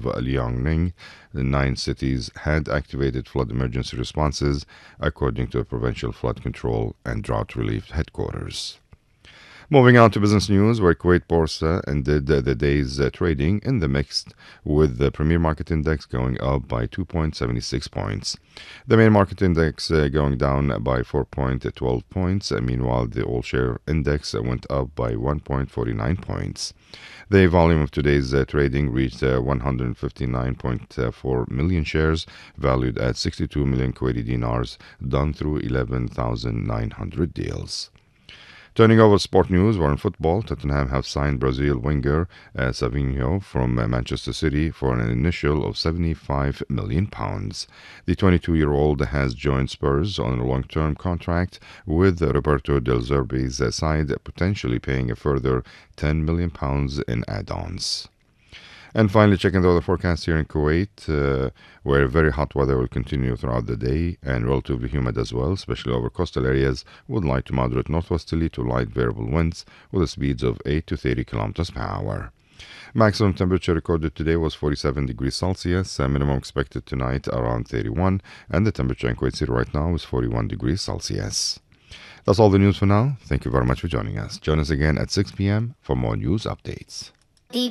Liaoning. The 9 cities had activated flood emergency responses, according to the Provincial Flood Control and Drought Relief Headquarters. Moving on to business news, where Kuwait Borsa ended the day's trading in the mixed, with the Premier Market Index going up by 2.76 points. The main market index going down by 4.12 points. Meanwhile, the all-share index went up by 1.49 points. The volume of today's trading reached 159.4 million shares, valued at 62 million Kuwaiti dinars, done through 11,900 deals. Turning over to sport news, where in football, Tottenham have signed Brazil winger Savinho from Manchester City for an initial of £75 million. The 22-year-old has joined Spurs on a long-term contract, with Roberto Del Zerbi's side potentially paying a further £10 million in add-ons. And finally, checking the weather forecast here in Kuwait, where very hot weather will continue throughout the day and relatively humid as well, especially over coastal areas, with light to moderate northwesterly to light variable winds with the speeds of 8 to 30 kilometers per hour. Maximum temperature recorded today was 47 degrees Celsius, minimum expected tonight around 31, and the temperature in Kuwait City right now is 41 degrees Celsius. That's all the news for now. Thank you very much for joining us. Join us again at 6 p.m. for more news updates.